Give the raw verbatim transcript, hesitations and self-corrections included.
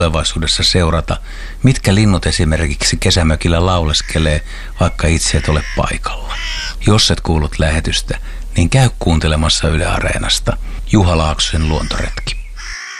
tulevaisuudessa seurata, mitkä linnut esimerkiksi kesämökillä lauleskelee, vaikka itse et ole paikalla. Jos et kuullut lähetystä, niin käy kuuntelemassa Yle Areenasta Juha Laaksosen luontoretki.